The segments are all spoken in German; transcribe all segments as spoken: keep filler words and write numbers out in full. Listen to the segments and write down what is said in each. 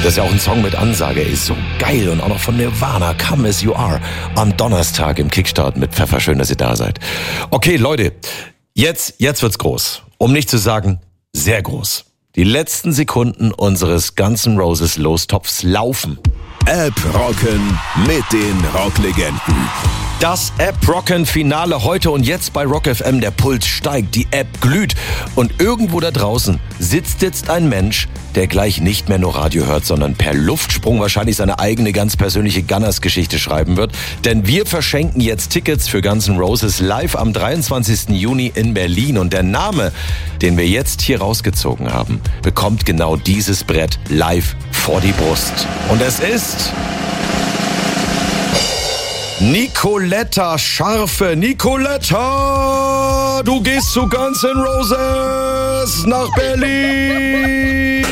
Das ist ja auch ein Song mit Ansage, ist so geil. Und auch noch von Nirvana, Come As You Are, am Donnerstag im Kickstart mit Pfeffer. Schön, dass ihr da seid. Okay, Leute, jetzt, jetzt wird's groß. Um nicht zu sagen, sehr groß. Die letzten Sekunden unseres Guns N' Roses Lostopfs laufen. App Rocken mit den Rocklegenden. Das App-Rocken-Finale heute und jetzt bei Rock F M. Der Puls steigt, die App glüht. Und irgendwo da draußen sitzt jetzt ein Mensch, der gleich nicht mehr nur Radio hört, sondern per Luftsprung wahrscheinlich seine eigene ganz persönliche Gunners-Geschichte schreiben wird. Denn wir verschenken jetzt Tickets für Guns N' Roses live am dreiundzwanzigsten Juni in Berlin. Und der Name, den wir jetzt hier rausgezogen haben, bekommt genau dieses Brett live vor die Brust. Und es ist... Nicoletta Scharfe. Nicoletta, du gehst zu Guns N' Roses nach Berlin.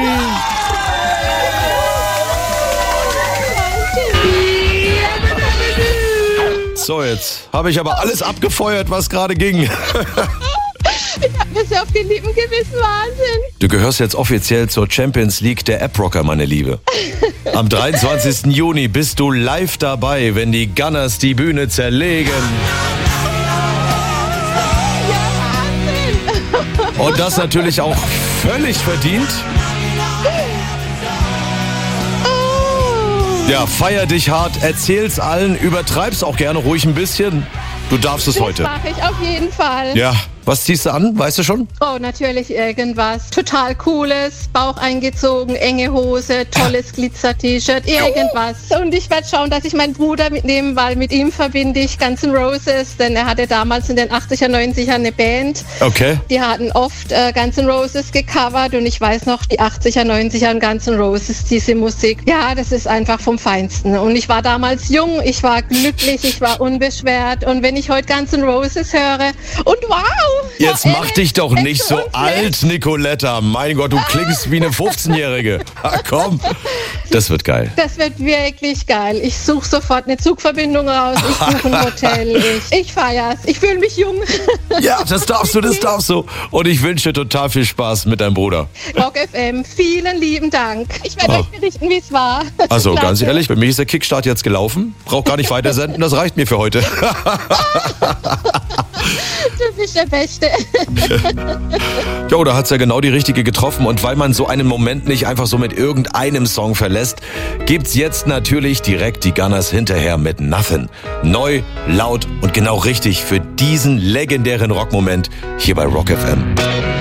So, jetzt habe ich aber alles abgefeuert, was gerade ging. Ich hab mir so auf die Lippen gewissen, Wahnsinn. Du gehörst jetzt offiziell zur Champions League der App-Rocker, meine Liebe. Am dreiundzwanzigsten Juni bist du live dabei, wenn die Gunners die Bühne zerlegen. Ja, Wahnsinn. Und das natürlich auch völlig verdient. Oh. Ja, feier dich hart, erzähl's allen, übertreib's auch gerne ruhig ein bisschen. Du darfst es Das heute. mache ich auf jeden Fall. Ja, was ziehst du an? Weißt du schon? Oh, natürlich irgendwas total Cooles, Bauch eingezogen, enge Hose, tolles Glitzer-T-Shirt, irgendwas. Und ich werde schauen, dass ich meinen Bruder mitnehme, weil mit ihm verbinde ich Guns N' Roses, denn er hatte damals in den achtziger, neunziger eine Band. Okay. Die hatten oft äh, Guns N' Roses gecovert und ich weiß noch, die achtziger, neunziger und Guns N' Roses, diese Musik, ja, das ist einfach vom Feinsten. Und ich war damals jung, ich war glücklich, ich war unbeschwert und wenn ich heute Guns N' Roses höre und wow! Jetzt Frau mach Alice, dich doch nicht Ex so und alt, Nicoletta. Mein Gott, du klingst wie eine fünfzehnjährige. Ah, komm, das wird geil. Das wird wirklich geil. Ich suche sofort eine Zugverbindung raus, ich suche ein Hotel, ich, ich feier's. Ich fühle mich jung. Ja, das darfst du, das darfst du. Und ich wünsche dir total viel Spaß mit deinem Bruder. Rock F M, vielen lieben Dank. Ich werde Oh. euch berichten, wie es war. Also Klasse. ganz ehrlich, für mich ist der Kickstart jetzt gelaufen. Brauch gar nicht weiter senden, das reicht mir für heute. Du bist der Beste. Jo, da hat's ja genau die richtige getroffen. Und weil man so einen Moment nicht einfach so mit irgendeinem Song verlässt, gibt's jetzt natürlich direkt die Gunners hinterher mit Nothing. Neu, laut und genau richtig für diesen legendären Rockmoment hier bei Rock F M.